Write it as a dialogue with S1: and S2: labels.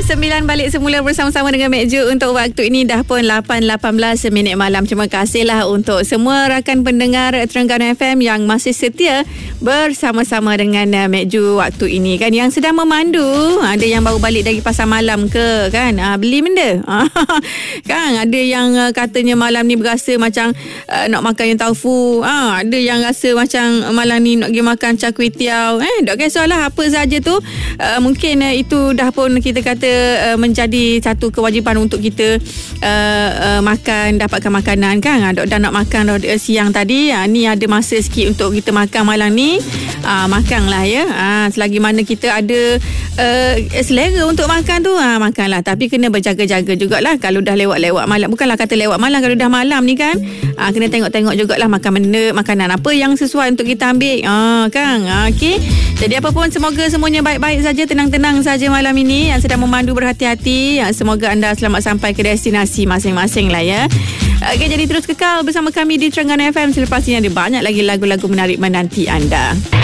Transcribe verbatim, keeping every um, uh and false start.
S1: sembilan balik semula bersama-sama dengan Mek Ju. Untuk waktu ini dah pun lapan lapan belas minit malam. Terima kasihlah untuk semua rakan pendengar Terengganu F M yang masih setia bersama-sama dengan Mek Ju waktu ini kan, yang sedang memandu. Ada yang baru balik dari pasar malam ke kan, ha, beli benda kan. Ada yang uh, katanya malam ni berasa macam uh, nak makan yang taufu, ha, ada yang rasa macam malam ni nak pergi makan char kway teow. Eh, tak kisahlah apa saja tu. Uh, mungkin uh, itu dah pun kita kata uh, menjadi satu kewajipan untuk kita uh, uh, makan, dapatkan makanan kan. Uh, dah nak makan dah siang tadi, uh, ni ada masa sikit untuk kita makan malam ni. Uh, makanlah ya. Uh, selagi mana kita ada uh, selera untuk makan tu, uh, makanlah. Tapi kena berjaga-jaga jugalah kalau dah lewat-lewat malam. Bukanlah kata lewat malam, kalau dah malam ni kan, uh, kena tengok-tengok jugalah makan benda, makanan apa yang sesuai untuk kita ambil. Uh, kan. Uh, Okey. Jadi apa pun, semoga semuanya baik-baik saja, tenang-tenang saja malam ini. Yang sedang memandu berhati-hati. Semoga anda selamat sampai ke destinasi masing-masing lah ya. Okey, jadi terus kekal bersama kami di Terengganu F M. Selepas ini ada banyak lagi lagu-lagu menarik menanti anda.